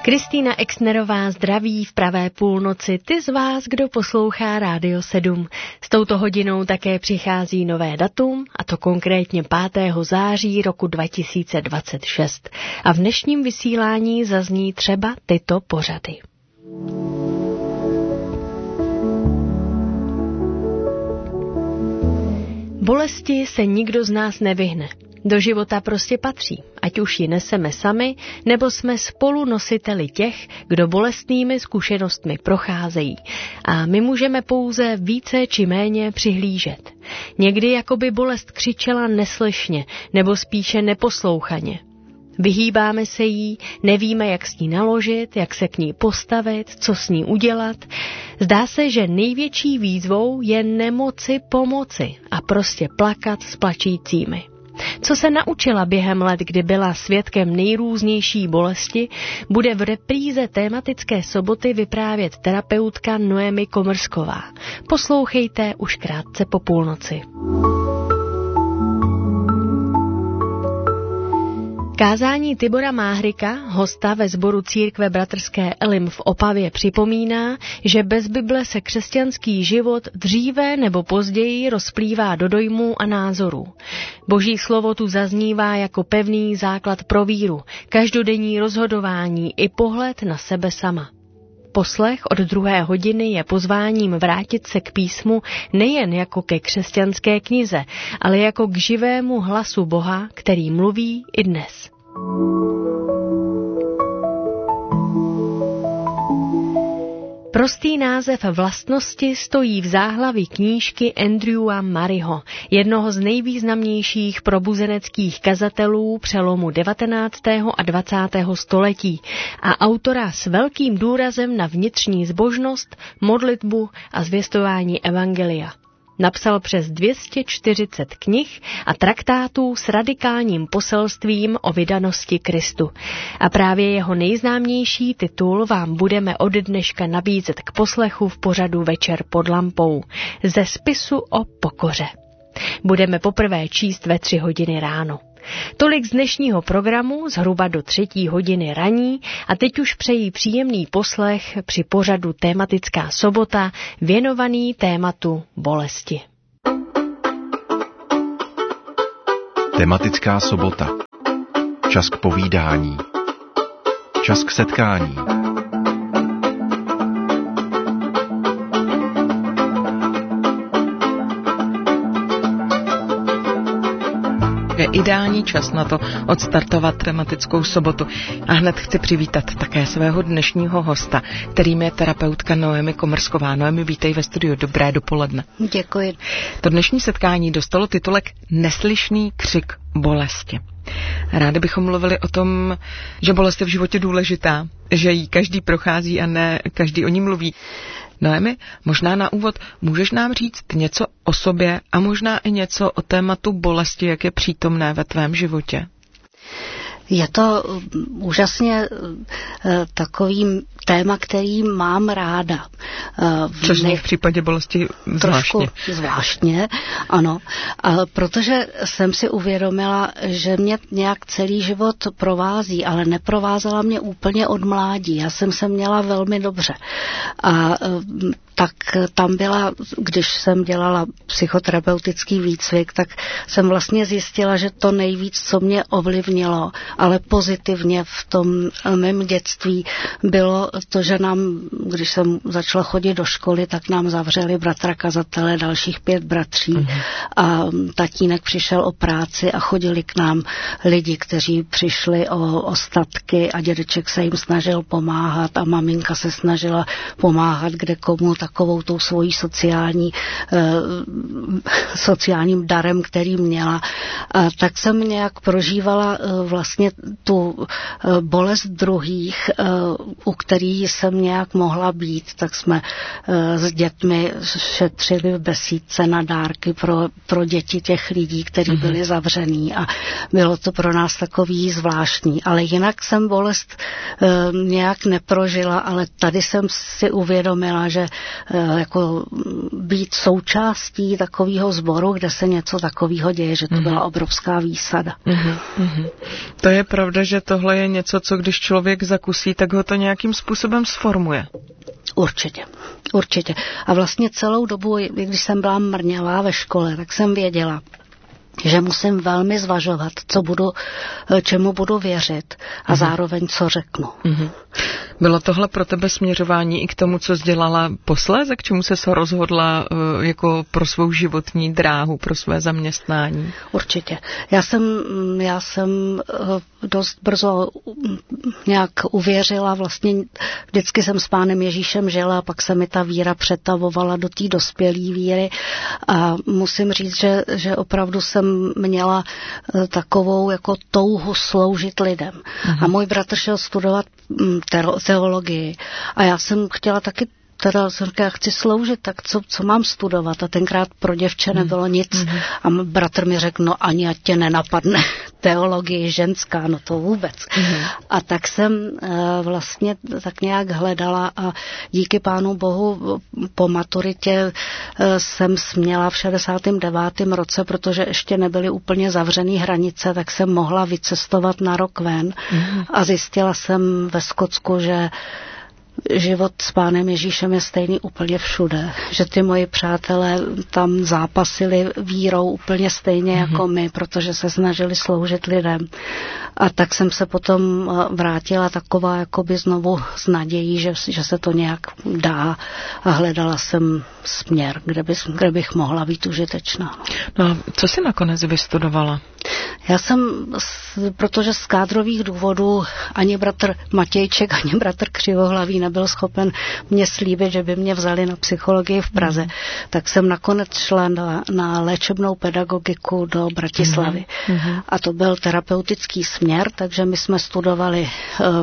Kristýna Exnerová zdraví v pravé půlnoci, ty z vás, kdo poslouchá Rádio 7. S touto hodinou také přichází nové datum, a to konkrétně 5. září roku 2026. A v dnešním vysílání zazní třeba tyto pořady. Bolesti se nikdo z nás nevyhne. Do života prostě patří, ať už ji neseme sami, nebo jsme spolu nositeli těch, kdo bolestnými zkušenostmi procházejí. A my můžeme pouze více či méně přihlížet. Někdy jakoby bolest křičela neslyšně, nebo spíše neposlouchaně. Vyhýbáme se jí, nevíme, jak s ní naložit, jak se k ní postavit, co s ní udělat. Zdá se, že největší výzvou je nemoci pomoci a prostě plakat s plačícími. Co se naučila během let, kdy byla svědkem nejrůznější bolesti, bude v repríze tématické soboty vyprávět terapeutka Noemi Komrsková. Poslouchejte už krátce po půlnoci. Kázání Tibora Máhrika, hosta ve sboru církve bratrské Elim v Opavě, připomíná, že bez Bible se křesťanský život dříve nebo později rozplývá do dojmů a názorů. Boží slovo tu zaznívá jako pevný základ pro víru, každodenní rozhodování i pohled na sebe sama. Poslech od 2. hodiny je pozváním vrátit se k písmu nejen jako ke křesťanské knize, ale jako k živému hlasu Boha, který mluví i dnes. Prostý název vlastnosti stojí v záhlaví knížky Andrewa Murrayho, jednoho z nejvýznamnějších probuzeneckých kazatelů přelomu 19. a 20. století a autora s velkým důrazem na vnitřní zbožnost, modlitbu a zvěstování evangelia. Napsal přes 240 knih a traktátů s radikálním poselstvím o vydanosti Kristu. A právě jeho nejznámější titul vám budeme od dneška nabízet k poslechu v pořadu Večer pod lampou. Ze spisu o pokoře. Budeme poprvé číst ve 3 hodiny ráno. Tolik z dnešního programu, zhruba do 3. hodiny raní, a teď už přeji příjemný poslech při pořadu Tématická sobota, věnovaný tématu bolesti. Tematická sobota. Čas k povídání. Čas k setkání. Je ideální čas na to odstartovat tematickou sobotu. A hned chci přivítat také svého dnešního hosta, kterým je terapeutka Noemi Komrsková. Noemi, vítej ve studiu. Dobré dopoledne. Děkuji. To dnešní setkání dostalo titulek Neslyšný křik bolesti. Rádi bychom mluvili o tom, že bolest je v životě důležitá, že ji každý prochází a ne každý o ní mluví. Noemi, možná na úvod můžeš nám říct něco o sobě a možná i něco o tématu bolesti, jak je přítomné ve tvém životě? Je to úžasně takový téma, který mám ráda. Což v případě bolesti zvláštně. Trošku zvláštně, ano. Protože jsem si uvědomila, že mě nějak celý život provází, ale neprovázela mě úplně od mládí. Já jsem se měla velmi dobře. A tak tam byla, když jsem dělala psychoterapeutický výcvik, tak jsem vlastně zjistila, že to nejvíc, co mě ovlivnilo, ale pozitivně v tom mém dětství, bylo to, že nám, když jsem začala chodit do školy, tak nám zavřeli bratra kazatele, dalších 5 bratří a tatínek přišel o práci a chodili k nám lidi, kteří přišli o ostatky a dědeček se jim snažil pomáhat a maminka se snažila pomáhat kde komu takovou tou svojí sociálním darem, který měla. Tak jsem nějak prožívala vlastně tu bolest druhých, u který jsem nějak mohla být, tak jsme s dětmi šetřili v besídce na dárky pro děti těch lidí, kteří byli zavřený a bylo to pro nás takový zvláštní. Ale jinak jsem bolest nějak neprožila, ale tady jsem si uvědomila, že jako být součástí takového sboru, kde se něco takového děje, že to byla obrovská výsada. To je pravda, že tohle je něco, co když člověk zakusí, tak ho to nějakým způsobem sformuje. Určitě. A vlastně celou dobu, když jsem byla mrňavá ve škole, tak jsem věděla, že musím velmi zvažovat, čemu budu věřit a zároveň co řeknu. Bylo tohle pro tebe směřování i k tomu, co jsi dělala posléze, k čemu ses rozhodla jako pro svou životní dráhu, pro své zaměstnání? Určitě. Já jsem dost brzo nějak uvěřila, vlastně vždycky jsem s Pánem Ježíšem žila a pak se mi ta víra přetavovala do té dospělé víry a musím říct, že opravdu jsem měla takovou jako touhu sloužit lidem. A můj bratr šel studovat teologii a já jsem chtěla taky jsem říkala, já chci sloužit, tak co mám studovat? A tenkrát pro děvče nebylo nic. A bratr mi řekl, no ani ať tě nenapadne teologie ženská, no to vůbec. A tak jsem vlastně tak nějak hledala a díky Pánu Bohu po maturitě jsem směla v 69. roce, protože ještě nebyly úplně zavřený hranice, tak jsem mohla vycestovat na rok ven. A zjistila jsem ve Skotsku, že život s Pánem Ježíšem je stejný úplně všude. Že ty moji přátelé tam zápasili vírou úplně stejně jako my, protože se snažili sloužit lidem. A tak jsem se potom vrátila taková jakoby znovu s nadějí, že se to nějak dá a hledala jsem směr, kde bych mohla být užitečná. No a co jsi nakonec vystudovala? Já jsem, protože z kádrových důvodů ani bratr Matějček, ani bratr Křivohlavý nebyl schopen mě slíbit, že by mě vzali na psychologii v Praze, tak jsem nakonec šla na léčebnou pedagogiku do Bratislavy. A to byl terapeutický směr, takže my jsme studovali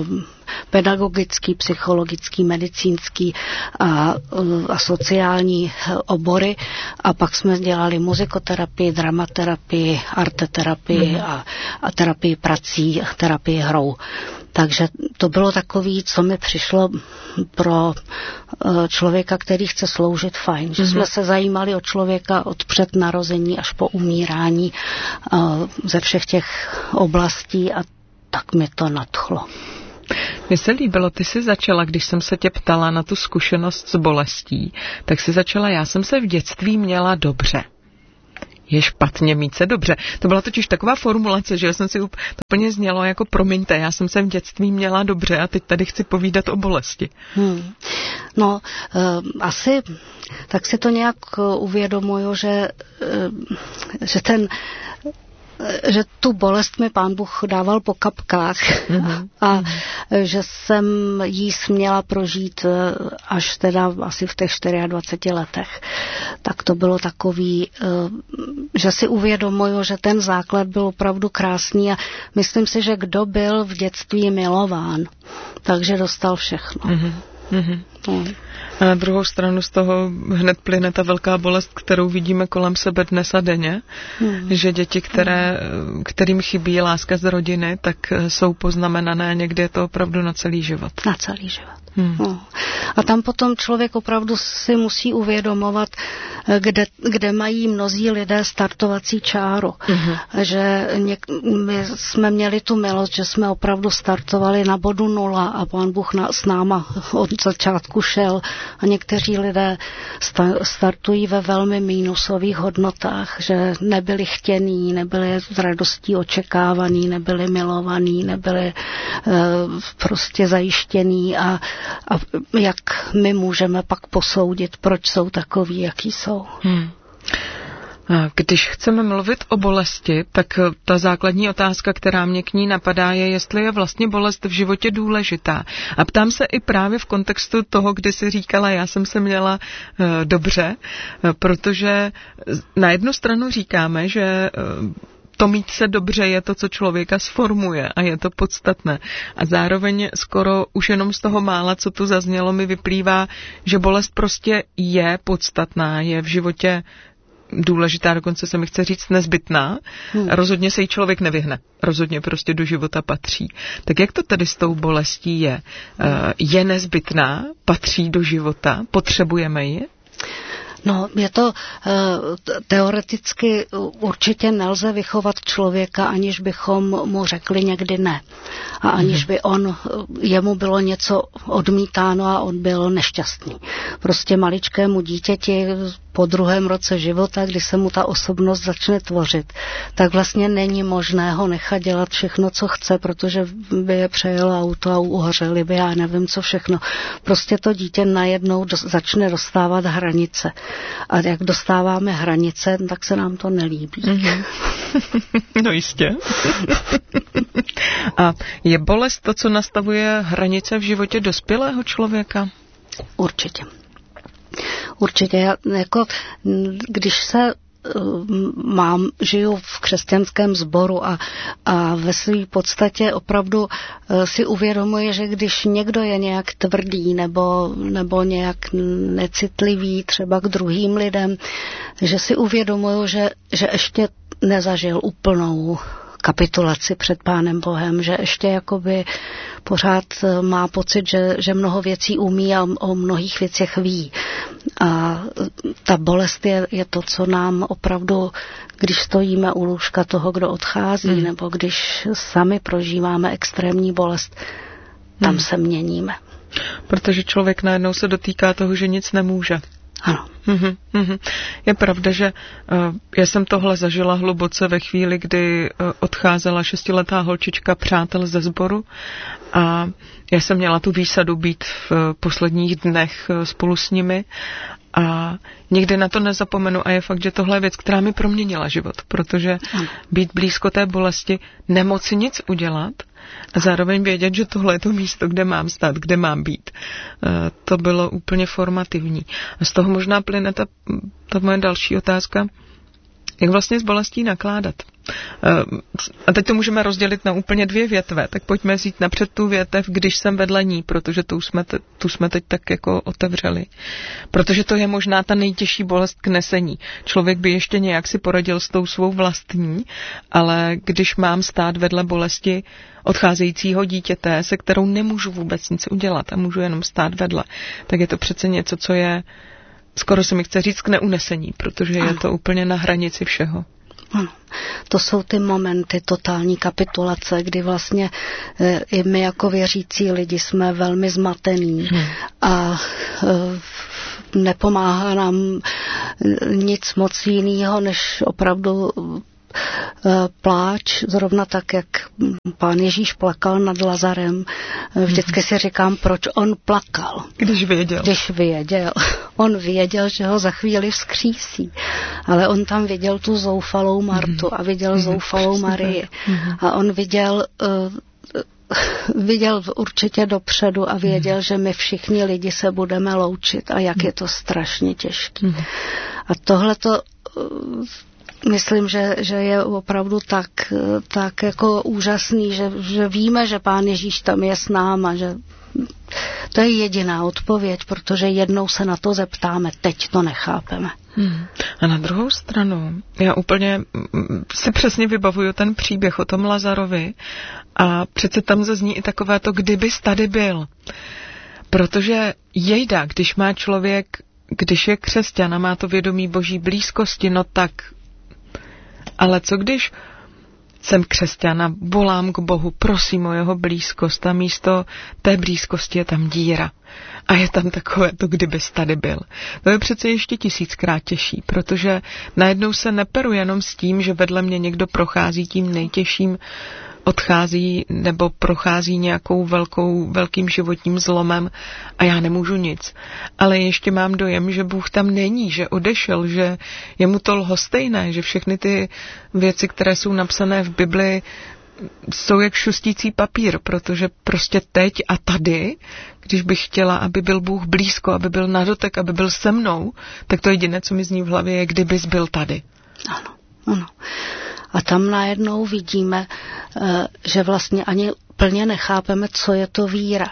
pedagogický, psychologický, medicínský a sociální obory a pak jsme dělali muzikoterapii, dramaterapii, arteterapii a terapii prací, terapii hrou. Takže to bylo takový, co mi přišlo pro člověka, který chce sloužit, fajn. Že jsme se zajímali o člověka od přednarození až po umírání ze všech těch oblastí a tak mi to nadchlo. Mně se líbilo, ty jsi začala, když jsem se tě ptala na tu zkušenost s bolestí, tak jsi začala, já jsem se v dětství měla dobře. Je špatně mít se dobře. To byla totiž taková formulace, že jsem si to úplně znělo jako promiňte, já jsem se v dětství měla dobře a teď tady chci povídat o bolesti. No, asi tak si to nějak uvědomuju, že tu bolest mi Pán Bůh dával po kapkách a že jsem jí směla prožít až teda asi v těch 24 letech. Tak to bylo takový, že si uvědomuju, že ten základ byl opravdu krásný a myslím si, že kdo byl v dětství milován, takže dostal všechno. A na druhou stranu z toho hned plyne ta velká bolest, kterou vidíme kolem sebe dnes a denně, že děti, kterým chybí láska z rodiny, tak jsou poznamenané, někdy je to opravdu na celý život. Na celý život. A tam potom člověk opravdu si musí uvědomovat, kde mají mnozí lidé startovací čáru. Že my jsme měli tu milost, že jsme opravdu startovali na bodu 0 a Pán Bůh s náma od začátku šel. A někteří lidé startují ve velmi mínusových hodnotách, že nebyli chtění, nebyli s radostí očekávaní, nebyli milovaní, nebyli prostě zajištění a jak my můžeme pak posoudit, proč jsou takoví, jaký jsou. Když chceme mluvit o bolesti, tak ta základní otázka, která mě k ní napadá, je, jestli je vlastně bolest v životě důležitá. A ptám se i právě v kontextu toho, kdy jsi říkala, já jsem se měla dobře, protože na jednu stranu říkáme, že to mít se dobře je to, co člověka sformuje a je to podstatné. A zároveň skoro už jenom z toho mála, co tu zaznělo, mi vyplývá, že bolest prostě je podstatná, je v životě důležitá, dokonce se mi chce říct nezbytná. Rozhodně se jí člověk nevyhne. Rozhodně prostě do života patří. Tak jak to tedy s tou bolestí je? Je nezbytná? Patří do života? Potřebujeme ji? No, je to teoreticky určitě nelze vychovat člověka, aniž bychom mu řekli někdy ne. A aniž by jemu bylo něco odmítáno a on byl nešťastný. Prostě maličkému dítěti po 2. roce života, kdy se mu ta osobnost začne tvořit, tak vlastně není možné ho nechat dělat všechno, co chce, protože by je přejelo auto a uhořeli by, já nevím co všechno. Prostě to dítě najednou začne dostávat hranice. A jak dostáváme hranice, tak se nám to nelíbí. Mm-hmm. No jistě. A je bolest to, co nastavuje hranice v životě dospělého člověka? Určitě. Určitě, jako když se žiju v křesťanském sboru a ve své podstatě opravdu si uvědomuji, že když někdo je nějak tvrdý nebo nějak necitlivý třeba k druhým lidem, že si uvědomuji, že ještě nezažil úplnou kapitulaci před Pánem Bohem, že ještě jakoby pořád má pocit, že mnoho věcí umí a o mnohých věcech ví. A ta bolest je to, co nám opravdu, když stojíme u lůžka toho, kdo odchází, nebo když sami prožíváme extrémní bolest, tam se měníme. Protože člověk najednou se dotýká toho, že nic nemůže. Ano. Je pravda, že já jsem tohle zažila hluboce ve chvíli, kdy odcházela 6letá holčička přátel ze sboru a já jsem měla tu výsadu být v posledních dnech spolu s nimi a nikdy na to nezapomenu a je fakt, že tohle je věc, která mi proměnila život, protože být blízko té bolesti, nemoci nic udělat a zároveň vědět, že tohle je to místo, kde mám stát, kde mám být. To bylo úplně formativní. A z toho možná plyne ta moje další otázka, jak vlastně s bolestí nakládat. A teď to můžeme rozdělit na úplně 2 větve, tak pojďme vzít napřed tu větev, když jsem vedle ní, protože tu jsme teď tak jako otevřeli. Protože to je možná ta nejtěžší bolest k nesení. Člověk by ještě nějak si poradil s tou svou vlastní, ale když mám stát vedle bolesti odcházejícího dítěte, se kterou nemůžu vůbec nic udělat a můžu jenom stát vedle, tak je to přece něco, co je, skoro se mi chce říct, k neunesení, protože je to úplně na hranici všeho. Ano. To jsou ty momenty totální kapitulace, kdy vlastně i my jako věřící lidi jsme velmi zmatení a nepomáhá nám nic moc jiného, než opravdu pláč, zrovna tak, jak Pán Ježíš plakal nad Lazarem. Vždycky si říkám, proč on plakal. Když věděl. On věděl, že ho za chvíli vzkřísí. Ale on tam viděl tu zoufalou Martu a viděl zoufalou Marii. A on viděl určitě dopředu a věděl, že my všichni lidi se budeme loučit a jak je to strašně těžké. A tohleto myslím, že je opravdu tak jako úžasný, že víme, že Pán Ježíš tam je s náma, že to je jediná odpověď, protože jednou se na to zeptáme, teď to nechápeme. A na druhou stranu, já úplně si přesně vybavuju ten příběh o tom Lazarovi a přece tam zazní i takové to, kdybys tady byl. Protože jejda, když má člověk, když je křesťan a má to vědomí Boží blízkosti, no tak. Ale co když jsem křesťan a volám k Bohu, prosím o jeho blízkost a místo té blízkosti je tam díra. A je tam takové to, kdybys tady byl. To je přece ještě 1000krát těžší, protože najednou se neperu jenom s tím, že vedle mě někdo prochází tím nejtěžším, odchází nebo prochází nějakou velkým životním zlomem a já nemůžu nic. Ale ještě mám dojem, že Bůh tam není, že odešel, že je mu to lhostejné, že všechny ty věci, které jsou napsané v Bibli, jsou jak šustící papír, protože prostě teď a tady, když bych chtěla, aby byl Bůh blízko, aby byl na dotek, aby byl se mnou, tak to jediné, co mi zní v hlavě, je, kdybys byl tady. Ano. A tam najednou vidíme, že vlastně ani plně nechápeme, co je to víra.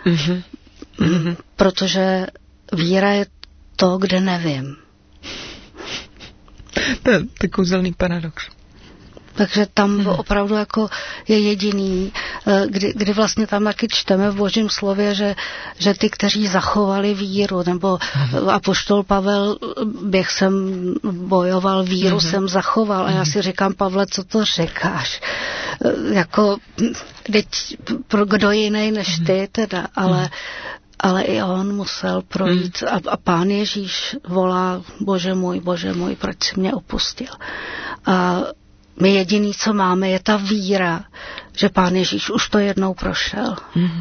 Protože víra je to, kde nevím. To je kouzelný paradox. Takže tam opravdu jako je jediný, kdy vlastně tam taky čteme v Božím slově, že ty, kteří zachovali víru, nebo apoštol Pavel, běh jsem bojoval, víru jsem zachoval. A já si říkám, Pavle, co to říkáš? Jako, kdo jiný než ty teda, ale i on musel projít. A Pán Ježíš volá, Bože můj, proč jsi mě opustil? A my jediný, co máme, je ta víra, že Pán Ježíš už to jednou prošel.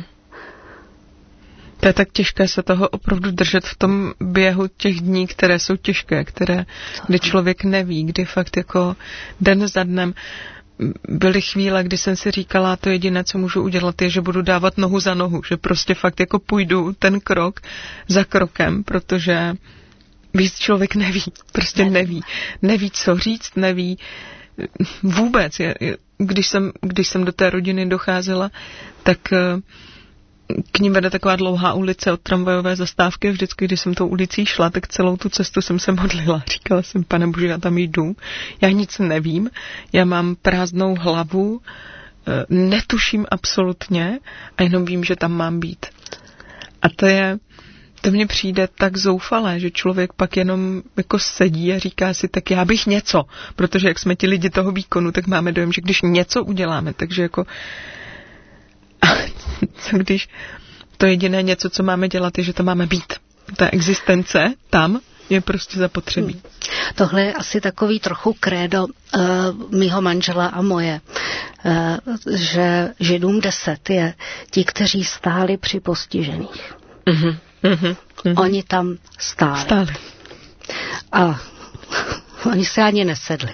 To je tak těžké se toho opravdu držet v tom běhu těch dní, které jsou těžké, kdy člověk neví, kdy fakt jako den za dnem. Byly chvíle, kdy jsem si říkala, to jediné, co můžu udělat, je, že budu dávat nohu za nohu, že prostě fakt jako půjdu ten krok za krokem, protože víc člověk neví, prostě neví, co říct, neví vůbec. Když jsem do té rodiny docházela, tak k ním vede taková dlouhá ulice od tramvajové zastávky. Vždycky, když jsem tou ulicí šla, tak celou tu cestu jsem se modlila. Říkala jsem, Pane Bože, já tam jdu, já nic nevím, já mám prázdnou hlavu, netuším absolutně a jenom vím, že tam mám být. A to mně přijde tak zoufalé, že člověk pak jenom jako sedí a říká si, tak já bych něco, protože jak jsme ti lidi toho výkonu, tak máme dojem, že když něco uděláme, takže jako co když to jediné něco, co máme dělat, je, že to máme být. Ta existence tam je prostě zapotřebí. Tohle je asi takový trochu krédo mýho manžela a moje, že Židům 10 je ti, kteří stáli při postižených. Oni tam stáli. A oni se ani nesedli.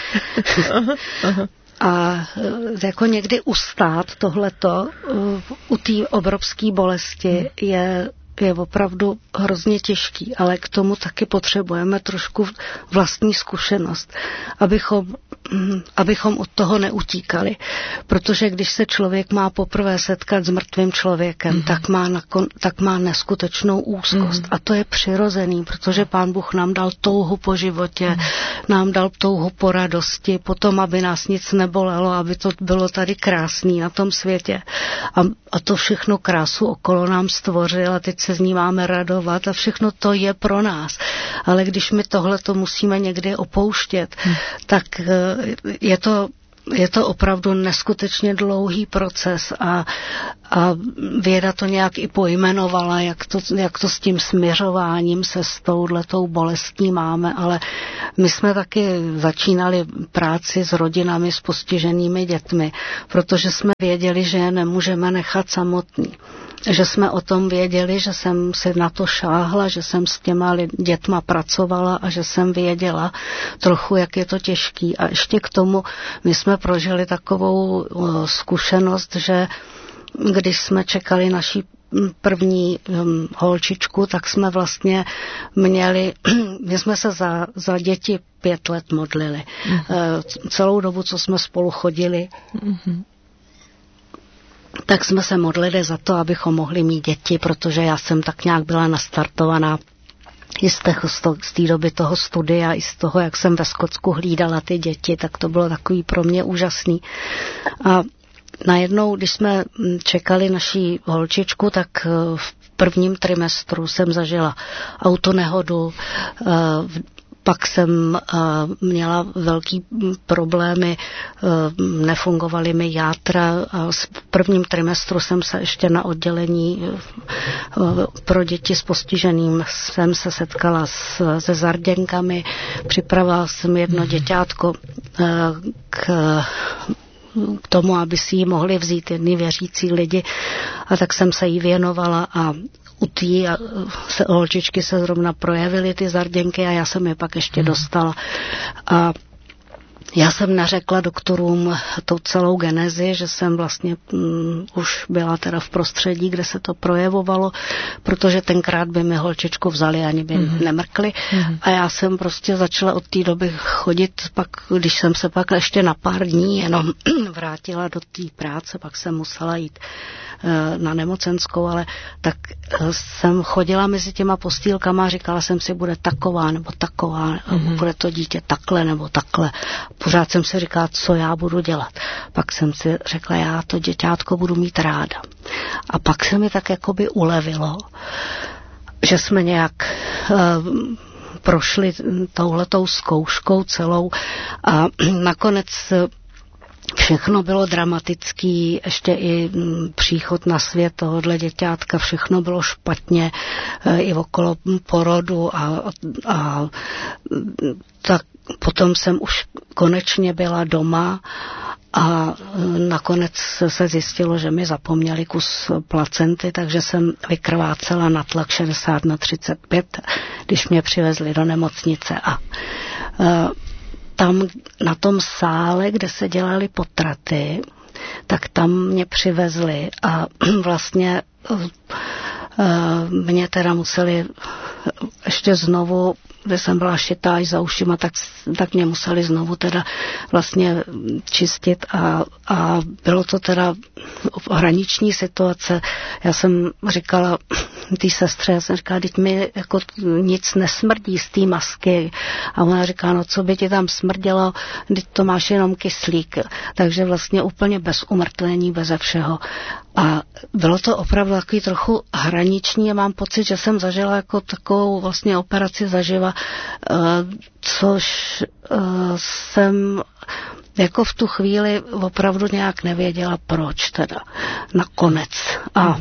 A jako někdy ustát tohleto u té obrovské bolesti je opravdu hrozně těžký, ale k tomu taky potřebujeme trošku vlastní zkušenost, abychom od toho neutíkali. Protože když se člověk má poprvé setkat s mrtvým člověkem, tak má neskutečnou úzkost. A to je přirozený, protože Pán Bůh nám dal touhu po životě, nám dal touhu po radosti, potom, aby nás nic nebolelo, aby to bylo tady krásný na tom světě. A to všechno krásu okolo nám stvořil a teď se z ní máme radovat a všechno to je pro nás. Ale když my tohleto musíme někdy opouštět, tak je to opravdu neskutečně dlouhý proces a věda to nějak i pojmenovala, jak to s tím směřováním se s touhletou bolestí máme, ale my jsme taky začínali práci s rodinami s postiženými dětmi, protože jsme věděli, že je nemůžeme nechat samotný. Že jsme o tom věděli, že jsem si na to šáhla, že jsem s těma dětma pracovala a že jsem věděla trochu, jak je to těžký. A ještě k tomu my jsme prožili takovou zkušenost, že když jsme čekali naši první holčičku, tak jsme vlastně my jsme se za děti 5 let modlili. Celou dobu, co jsme spolu chodili, tak jsme se modlili za to, abychom mohli mít děti, protože já jsem tak nějak byla nastartovaná i z té doby toho studia, i z toho, jak jsem ve Skotsku hlídala ty děti, tak to bylo takový pro mě úžasný. A najednou, když jsme čekali naší holčičku, tak v prvním trimestru jsem zažila autonehodu, pak jsem měla velký problémy, nefungovaly mi játra a v prvním trimestru jsem se ještě na oddělení pro děti s postižením jsem se setkala se zarděnkami, připravila jsem jedno děťátko k tomu, aby si ji mohli vzít jedni věřící lidi a tak jsem se jí věnovala a u té holčičky se zrovna projevily ty zarděnky a já jsem je pak ještě dostala. A já jsem neřekla doktorům tou celou genezi, že jsem vlastně už byla teda v prostředí, kde se to projevovalo, protože tenkrát by mi holčičku vzali, ani by nemrkli. A já jsem prostě začala od té doby chodit, pak, když jsem se pak ještě na pár dní jenom vrátila do té práce, pak jsem musela jít na nemocenskou, ale tak jsem chodila mezi těma postýlkama a říkala jsem si, bude taková nebo taková, bude to dítě takhle nebo takhle. pořád jsem si říkala, co já budu dělat. Pak jsem si řekla, já to děťátko budu mít ráda. A pak se mi tak jakoby ulevilo, že jsme nějak prošli touhletou zkouškou celou a nakonec všechno bylo dramatický, ještě i příchod na svět tohohle děťátka, všechno bylo špatně, i okolo porodu a tak potom jsem už konečně byla doma a nakonec se zjistilo, že mi zapomněli kus placenty, takže jsem vykrvácela na tlak 60/35, když mě přivezli do nemocnice a tam na tom sále, kde se dělaly potraty, tak tam mě přivezli a vlastně mě teda museli ještě znovu, když jsem byla šitá i za ušima, tak mě museli znovu teda vlastně čistit a bylo to teda hraniční situace. Já jsem říkala té sestře, já jsem říkala, teď mi jako nic nesmrdí z té masky. A ona říká, no co by ti tam smrdělo, teď to máš jenom kyslík. Takže vlastně úplně bez umrtvení, beze všeho. A bylo to opravdu takový trochu hraniční a mám pocit, že jsem zažila jako takovou vlastně operaci zaživa, což jsem jako v tu chvíli opravdu nějak nevěděla, proč teda nakonec. A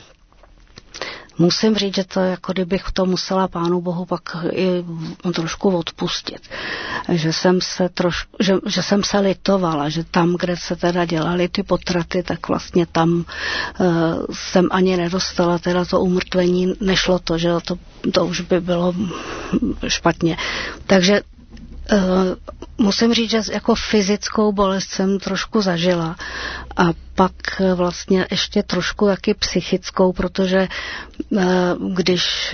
musím říct, že to jako kdybych to musela Pánu Bohu pak i trošku odpustit. Že jsem se litovala, že tam, kde se teda dělaly ty potraty, tak vlastně tam jsem ani nedostala teda to umrtvení, nešlo to, že to už by bylo špatně. Takže musím říct, že jako fyzickou bolest jsem trošku zažila a pak vlastně ještě trošku taky psychickou, protože když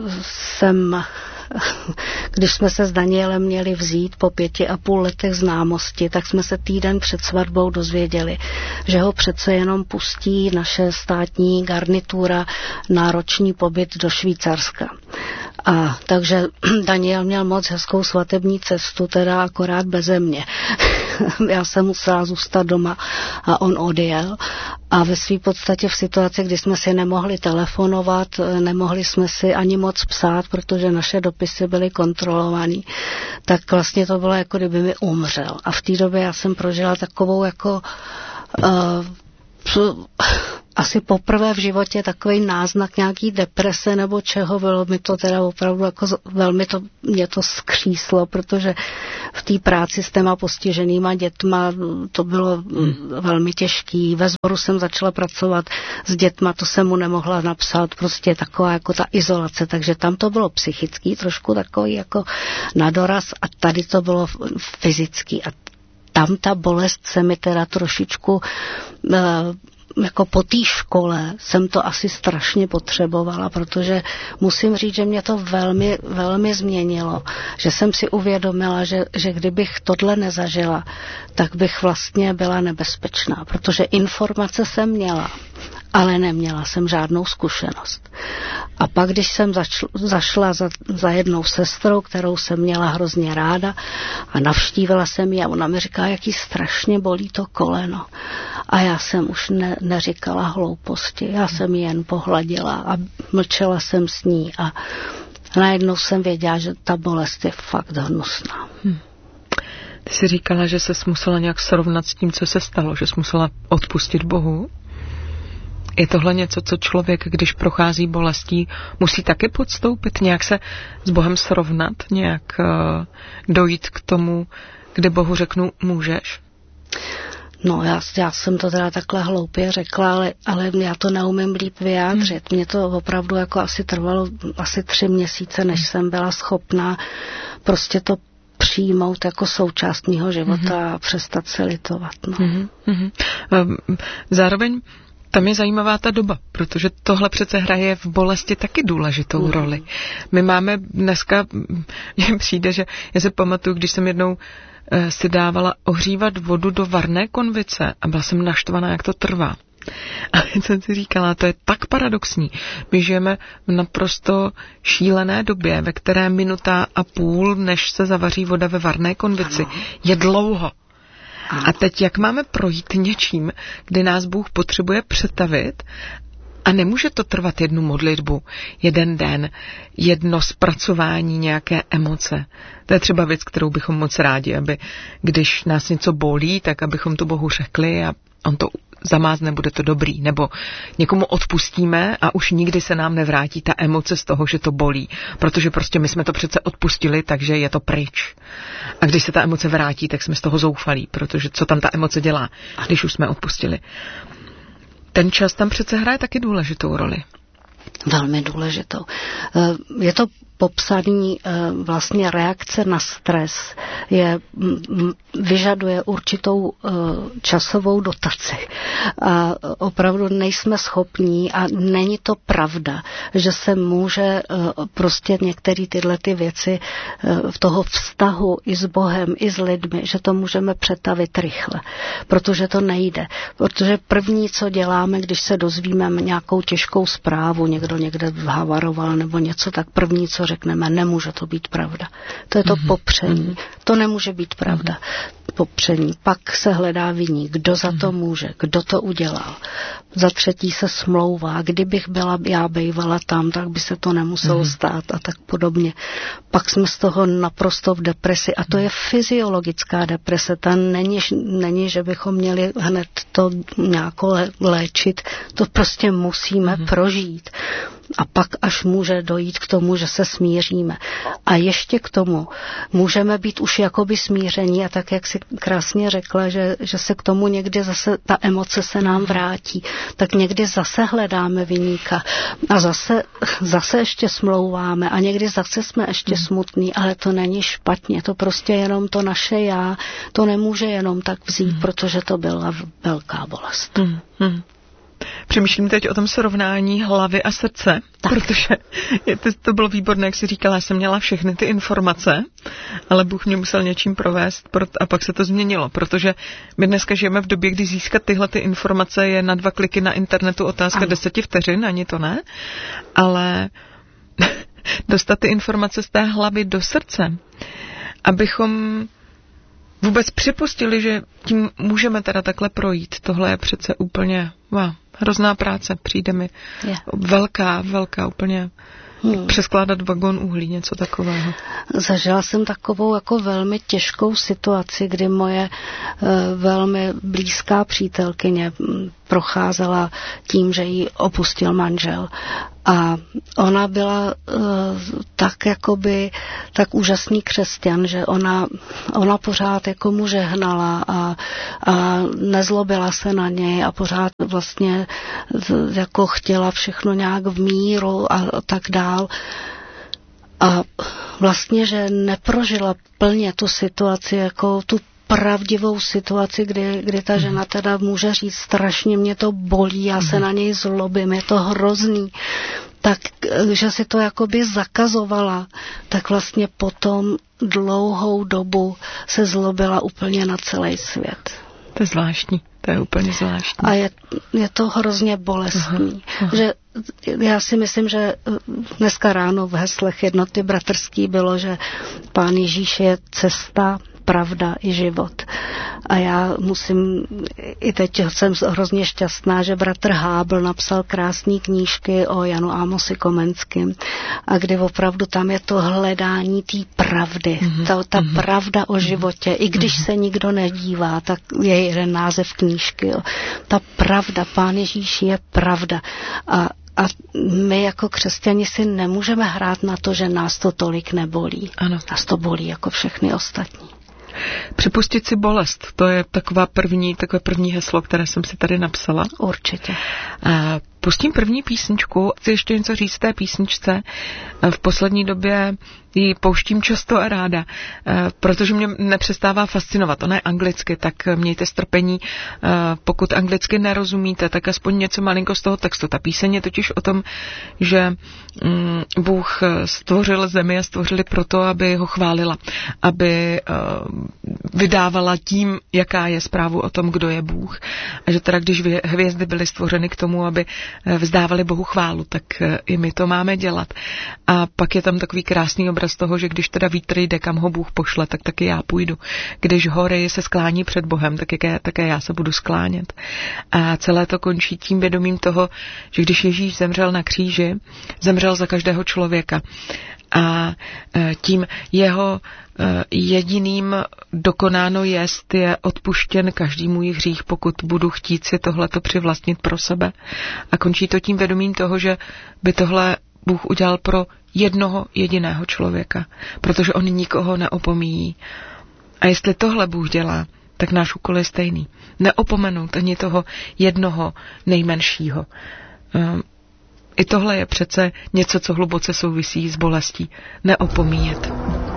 jsme se s Danielem měli vzít po 5,5 letech známosti, tak jsme se týden před svatbou dozvěděli, že ho přece jenom pustí naše státní garnitura na roční pobyt do Švýcarska. A takže Daniel měl moc hezkou svatební cestu, teda akorát beze mě. Já jsem musela zůstat doma a on odjel. A ve své podstatě v situaci, kdy jsme si nemohli telefonovat, nemohli jsme si ani moc psát, protože naše dopisy byly kontrolovaný, tak vlastně to bylo jako kdyby mi umřel. A v té době já jsem prožila takovou jako asi poprvé v životě takový náznak nějaký deprese nebo čeho, bylo mi to teda opravdu jako velmi mě to skříslo, protože v té práci s těma postiženýma dětma to bylo velmi těžký. Ve sboru jsem začala pracovat s dětma, to jsem mu nemohla napsat, prostě taková jako ta izolace, takže tam to bylo psychický, trošku takový jako na doraz a tady to bylo fyzický a tam ta bolest se mi teda trošičku jako po té škole jsem to asi strašně potřebovala, protože musím říct, že mě to velmi, velmi změnilo, že jsem si uvědomila, že kdybych tohle nezažila, tak bych vlastně byla nebezpečná, protože informace jsem měla, ale neměla jsem žádnou zkušenost. A pak, když jsem zašla za jednou sestrou, kterou jsem měla hrozně ráda a navštívila jsem ji a ona mi říká, jaký strašně bolí to koleno. A já jsem už neříkala hlouposti, já jsem ji jen pohladila a mlčela jsem s ní a najednou jsem věděla, že ta bolest je fakt hnusná. Ty jsi říkala, že ses musela nějak srovnat s tím, co se stalo, že jsi musela odpustit Bohu. Je tohle něco, co člověk, když prochází bolestí, musí taky podstoupit, nějak se s Bohem srovnat, nějak dojít k tomu, kde Bohu řeknu, můžeš? No, já jsem to teda takhle hloupě řekla, ale já to neumím líp vyjádřit. Mně to opravdu jako asi trvalo asi 3 měsíce, než jsem byla schopná prostě to přijmout jako součást mýho života a přestat se litovat. No. Zároveň tam je zajímavá ta doba, protože tohle přece hraje v bolesti taky důležitou roli. My máme dneska, mně přijde, že já se pamatuju, když jsem jednou si dávala ohřívat vodu do varné konvice a byla jsem naštvaná, jak to trvá. A jsem si říkala, to je tak paradoxní. My žijeme v naprosto šílené době, ve které 1,5 minuty, než se zavaří voda ve varné konvici, je dlouho. A teď jak máme projít něčím, kdy nás Bůh potřebuje přetavit a nemůže to trvat jednu modlitbu, jeden den, jedno zpracování nějaké emoce. To je třeba věc, kterou bychom moc rádi, aby když nás něco bolí, tak abychom to Bohu řekli a on to zamázne, bude to dobrý. Nebo někomu odpustíme a už nikdy se nám nevrátí ta emoce z toho, že to bolí. Protože prostě my jsme to přece odpustili, takže je to pryč. A když se ta emoce vrátí, tak jsme z toho zoufalí, protože co tam ta emoce dělá, když už jsme odpustili. Ten čas tam přece hraje taky důležitou roli. Velmi důležitou. Je to popsaný vlastně reakce na stres vyžaduje určitou časovou dotaci. A opravdu nejsme schopní a není to pravda, že se může prostě některé tyhle ty věci v toho vztahu i s Bohem, i s lidmi, že to můžeme přetavit rychle. Protože to nejde. Protože první, co děláme, když se dozvíme nějakou těžkou zprávu, někdo někde havaroval nebo něco, tak první, co řekneme, nemůže to být pravda. To je to popření. To nemůže být pravda. Popření. Pak se hledá viník. Kdo za to může? Kdo to udělal? Za třetí se smlouvá. Kdybych byla já bývala tam, tak by se to nemuselo stát a tak podobně. Pak jsme z toho naprosto v depresi. A to je fyziologická deprese. Ta není, že bychom měli hned to nějako léčit. To prostě musíme prožít. A pak až může dojít k tomu, že se smíříme. A ještě k tomu můžeme být už jakoby smíření a tak, jak si krásně řekla, že se k tomu někdy zase ta emoce se nám vrátí, tak někdy zase hledáme viníka a zase ještě smlouváme a někdy zase jsme ještě smutní, ale to není špatně, to prostě jenom to naše já, to nemůže jenom tak vzít, protože to byla velká bolest. Přemýšlím teď o tom srovnání hlavy a srdce, protože to bylo výborné, jak jsi říkala, já jsem měla všechny ty informace, ale Bůh mě musel něčím provést a pak se to změnilo, protože my dneska žijeme v době, kdy získat tyhle ty informace je na 2 kliky na internetu otázka 10 vteřin, ani to ne, ale dostat ty informace z té hlavy do srdce, abychom vůbec připustili, že tím můžeme teda takhle projít. Tohle je přece úplně hrozná práce. Přijde mi velká úplně přeskládat vagon uhlí, něco takového. Zažila jsem takovou jako velmi těžkou situaci, kdy moje velmi blízká přítelkyně procházela tím, že ji opustil manžel. A ona byla tak úžasný křesťan, že ona pořád jako mu žehnala a nezlobila se na něj a pořád vlastně jako chtěla všechno nějak v míru a tak dál. A vlastně, že neprožila plně tu situaci, jako tu pravdivou situaci, kdy ta žena teda může říct, strašně mě to bolí, já se na něj zlobím, je to hrozný, tak, že si to jakoby zakazovala, tak vlastně potom dlouhou dobu se zlobila úplně na celý svět. To je zvláštní. To je úplně zvláštní. A je to hrozně bolestný. Že já si myslím, že dneska ráno v heslech Jednoty bratrský bylo, že Pán Ježíš je cesta, pravda i život. A já i teď jsem hrozně šťastná, že bratr Hábl napsal krásné knížky o Janu Amosi Komenským a kdy opravdu tam je to hledání té pravdy. Ta pravda o životě. I když se nikdo nedívá, tak je jeden název knížky. Jo. Ta pravda, Pán Ježíš je pravda. A my jako křesťani si nemůžeme hrát na to, že nás to tolik nebolí. Ano. Nás to bolí jako všechny ostatní. Připustit si bolest, to je takové první heslo, které jsem si tady napsala. Určitě. A Pustím první písničku. Chci ještě něco říct té písničce. V poslední době ji pouštím často a ráda, protože mě nepřestává fascinovat. Ona je anglicky, tak mějte strpení. Pokud anglicky nerozumíte, tak aspoň něco malinko z toho textu. Ta píseň je totiž o tom, že Bůh stvořil zemi a stvořili proto, aby ho chválila, aby vydávala tím, jaká je zprávu o tom, kdo je Bůh. A že teda, když hvězdy byly stvořeny k tomu, aby vzdávali Bohu chválu, tak i my to máme dělat. A pak je tam takový krásný obraz toho, že když teda vítr jde, kam ho Bůh pošle, tak taky já půjdu. Když hory se sklání před Bohem, tak také já se budu sklánět. A celé to končí tím vědomím toho, že když Ježíš zemřel na kříži, zemřel za každého člověka. A tím jeho jediným dokonáno jest je odpuštěn každý můj hřích, pokud budu chtít si tohleto přivlastnit pro sebe. A končí to tím vědomím toho, že by tohle Bůh udělal pro jednoho jediného člověka, protože on nikoho neopomíjí. A jestli tohle Bůh dělá, tak náš úkol je stejný. Neopomenout ani toho jednoho nejmenšího. I tohle je přece něco, co hluboce souvisí s bolestí. Neopomíjet.